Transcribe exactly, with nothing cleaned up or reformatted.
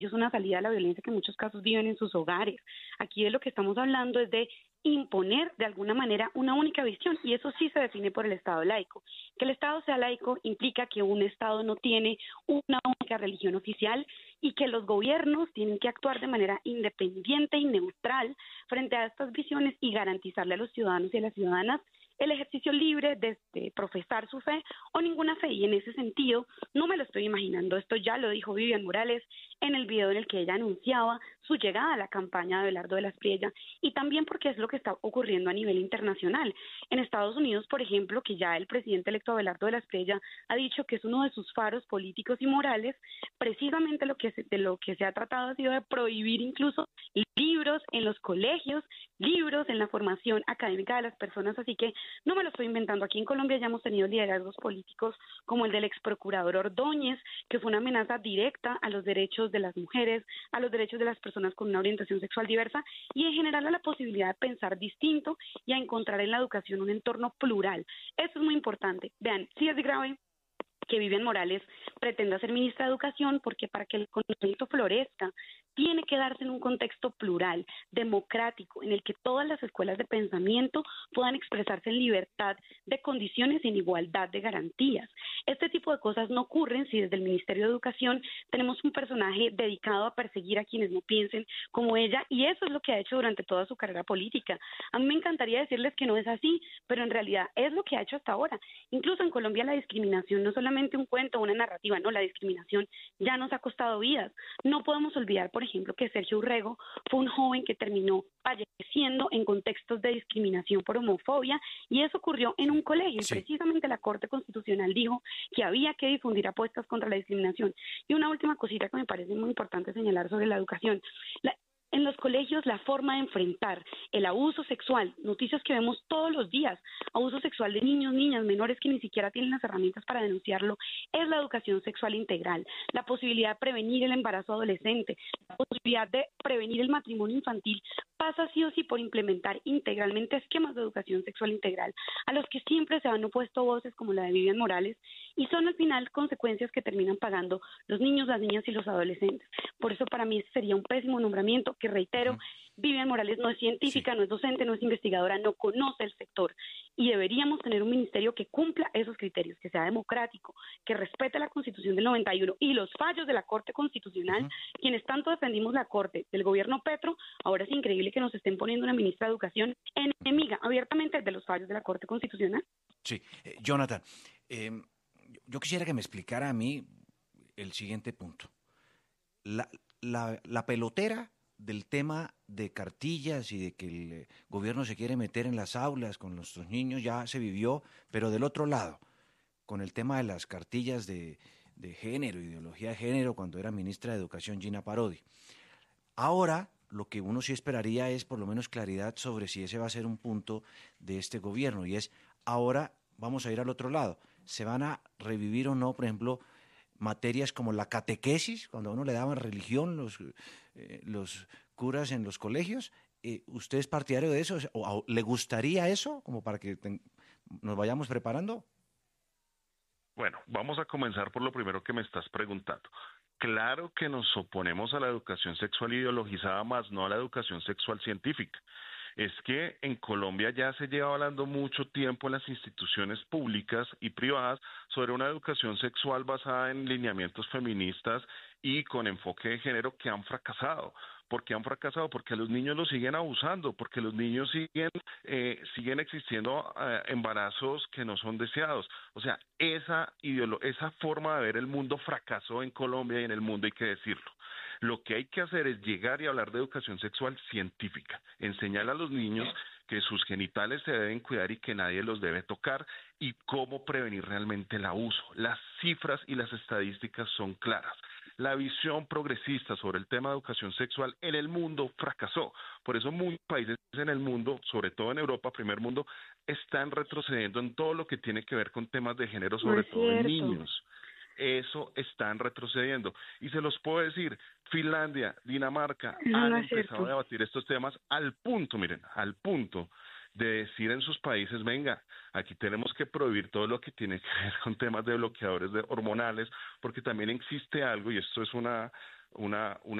una salida a la violencia que en muchos casos viven en sus hogares. Aquí de lo que estamos hablando es de imponer de alguna manera una única visión, y eso sí se define por el Estado laico. Que el Estado sea laico implica que un Estado no tiene una única religión oficial y que los gobiernos tienen que actuar de manera independiente y neutral frente a estas visiones y garantizarle a los ciudadanos y a las ciudadanas el ejercicio libre de, de profesar su fe o ninguna fe, y en ese sentido no me lo estoy imaginando. Esto ya lo dijo Vivian Morales en el video en el que ella anunciaba su llegada a la campaña de Abelardo de la Espriella, y también porque es lo que está ocurriendo a nivel internacional. En Estados Unidos, por ejemplo, que ya el presidente electo Abelardo de la Espriella ha dicho que es uno de sus faros políticos y morales, precisamente lo que se, de lo que se ha tratado ha sido de prohibir incluso libros en los colegios, libros en la formación académica de las personas, así que no me lo estoy inventando. Aquí en Colombia ya hemos tenido liderazgos políticos como el del ex procurador Ordóñez, que fue una amenaza directa a los derechos de las mujeres, a los derechos de las personas con una orientación sexual diversa y en general a la posibilidad de pensar distinto y a encontrar en la educación un entorno plural. Eso es muy importante. Vean, sí es grave que Vivian Morales pretenda ser ministra de Educación, porque para que el conocimiento florezca tiene que darse en un contexto plural, democrático, en el que todas las escuelas de pensamiento puedan expresarse en libertad de condiciones y en igualdad de garantías. Este tipo de cosas no ocurren si desde el Ministerio de Educación tenemos un personaje dedicado a perseguir a quienes no piensen como ella, y eso es lo que ha hecho durante toda su carrera política. A mí me encantaría decirles que no es así, pero en realidad es lo que ha hecho hasta ahora. Incluso en Colombia la discriminación no es solamente un cuento o una narrativa, no, la discriminación ya nos ha costado vidas. No podemos olvidar, por ejemplo, que Sergio Urrego fue un joven que terminó falleciendo en contextos de discriminación por homofobia, y eso ocurrió en un colegio, Sí. y precisamente la Corte Constitucional dijo que había que difundir apuestas contra la discriminación. Y una última cosita que me parece muy importante señalar sobre la educación. La, en los colegios la forma de enfrentar el abuso sexual, noticias que vemos todos los días, abuso sexual de niños, niñas, menores que ni siquiera tienen las herramientas para denunciarlo, es la educación sexual integral, la posibilidad de prevenir el embarazo adolescente, la posibilidad de prevenir el matrimonio infantil, pasa sí o sí por implementar integralmente esquemas de educación sexual integral, a los que siempre se han opuesto voces como la de Vivian Morales, y son al final consecuencias que terminan pagando los niños, las niñas y los adolescentes. Por eso para mí sería un pésimo nombramiento, que reitero, Uh-huh. Vivian Morales no es científica, Sí. no es docente, no es investigadora, no conoce el sector, y deberíamos tener un ministerio que cumpla esos criterios, que sea democrático, que respete la Constitución del noventa y uno y los fallos de la Corte Constitucional. Uh-huh. Quienes tanto defendimos la Corte del gobierno Petro, ahora es increíble que nos estén poniendo una ministra de Educación enemiga abiertamente de los fallos de la Corte Constitucional. Sí. Eh, Jonathan, eh, yo quisiera que me explicara a mí el siguiente punto. La, la, la pelotera del tema de cartillas y de que el eh, gobierno se quiere meter en las aulas con nuestros niños ya se vivió, pero del otro lado, con el tema de las cartillas de, de género, ideología de género, cuando era ministra de Educación Gina Parodi. Ahora, lo que uno sí esperaría es por lo menos claridad sobre si ese va a ser un punto de este gobierno, y es, ahora vamos a ir al otro lado. ¿Se van a revivir o no, por ejemplo, materias como la catequesis, cuando a uno le daban religión los, eh, los curas en los colegios? Eh, ¿Usted es partidario de eso? ¿O, o le gustaría eso, como para que ten, nos vayamos preparando? Bueno, vamos a comenzar por lo primero que me estás preguntando. Claro que nos oponemos a la educación sexual ideologizada, más no a la educación sexual científica. Es que en Colombia ya se lleva hablando mucho tiempo en las instituciones públicas y privadas sobre una educación sexual basada en lineamientos feministas y con enfoque de género que han fracasado. ¿Por qué han fracasado? Porque a los niños los siguen abusando, porque los niños siguen eh, siguen existiendo eh, embarazos que no son deseados. O sea, esa ideolo- esa forma de ver el mundo fracasó en Colombia y en el mundo, hay que decirlo. Lo que hay que hacer es llegar y hablar de educación sexual científica, enseñar a los niños que sus genitales se deben cuidar y que nadie los debe tocar, y cómo prevenir realmente el abuso. Las cifras y las estadísticas son claras. La visión progresista sobre el tema de educación sexual en el mundo fracasó. Por eso muchos países en el mundo, sobre todo en Europa, primer mundo, están retrocediendo en todo lo que tiene que ver con temas de género, No sobre es todo en cierto. niños. Eso están retrocediendo. Y se los puedo decir, Finlandia, Dinamarca Eso han no es empezado cierto. a debatir estos temas al punto, miren, al punto de decir en sus países, venga, aquí tenemos que prohibir todo lo que tiene que ver con temas de bloqueadores de hormonales, porque también existe algo, y esto es una, una, una